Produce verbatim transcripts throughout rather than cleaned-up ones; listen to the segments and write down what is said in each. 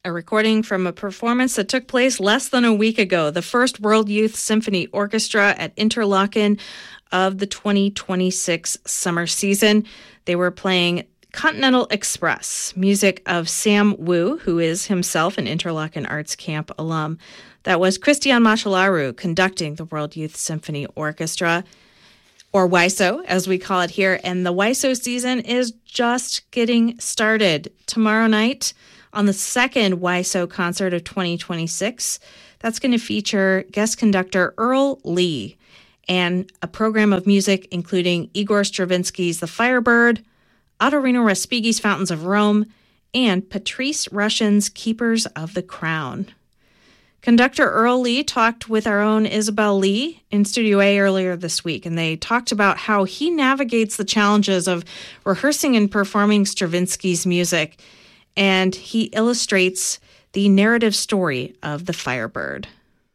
a recording from a performance that took place less than a week ago. The first World Youth Symphony Orchestra at Interlaken of the twenty twenty-six summer season. They were playing Continental Express, music of Sam Wu, who is himself an Interlaken Arts Camp alum. That was Christian Machelaru conducting the World Youth Symphony Orchestra, or W Y S O, as we call it here. And the W Y S O season is just getting started. Tomorrow night, on the second W Y S O concert of twenty twenty-six, that's going to feature guest conductor Earl Lee and a program of music including Igor Stravinsky's The Firebird, Ottorino Respighi's Fountains of Rome, and Patrice Rushen's Keepers of the Crown. Conductor Earl Lee talked with our own Isabel Lee in Studio A earlier this week, and they talked about how he navigates the challenges of rehearsing and performing Stravinsky's music, and he illustrates the narrative story of The Firebird.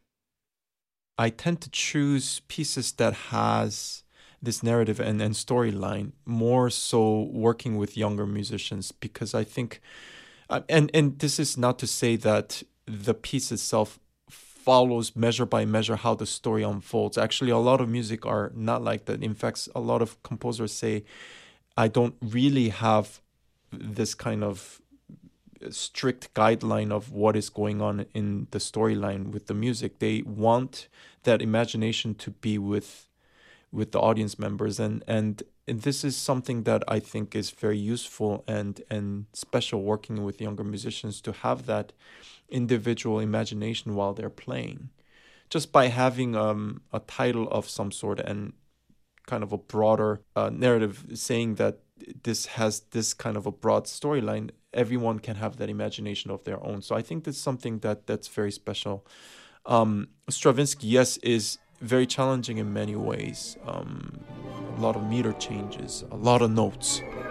I tend to choose pieces that has this narrative and, and storyline, more so working with younger musicians, because I think, uh, and, and this is not to say that the piece itself follows measure by measure how the story unfolds. Actually, a lot of music are not like that. In fact, a lot of composers say, I don't really have this kind of strict guideline of what is going on in the storyline with the music. They want that imagination to be with with the audience members, and and and this is something that I think is very useful and and special working with younger musicians, to have that individual imagination while they're playing. Just by having um, a title of some sort and kind of a broader uh, narrative saying that this has this kind of a broad storyline, everyone can have that imagination of their own. So I think that's something that that's very special. Um, Stravinsky, yes, is very challenging in many ways. Um, a lot of meter changes, a lot of notes.